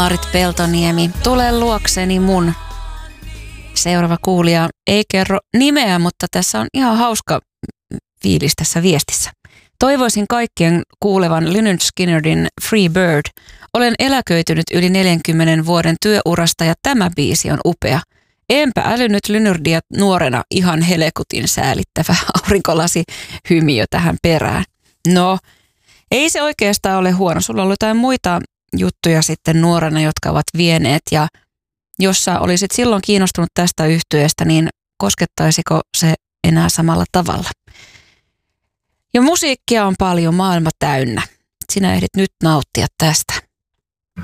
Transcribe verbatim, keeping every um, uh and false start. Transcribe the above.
Maarit Peltoniemi, tule luokseni mun. Seuraava kuulija ei kerro nimeä, mutta tässä on ihan hauska fiilis tässä viestissä. Toivoisin kaikkien kuulevan Lynyrd Skynyrdin Free Bird. Olen eläköitynyt yli neljänkymmenen vuoden työurasta ja tämä biisi on upea. Enpä älynyt Lynyrdia nuorena, ihan helekutin säälittävä aurinkolasi hymiö tähän perään. No, ei se oikeastaan ole huono. Sulla on ollut jotain muita juttuja sitten nuorena, jotka ovat vieneet, ja jos sä olisit silloin kiinnostunut tästä yhtyeestä, niin koskettaisiko se enää samalla tavalla? Ja musiikkia on paljon, maailma täynnä. Sinä ehdit nyt nauttia tästä.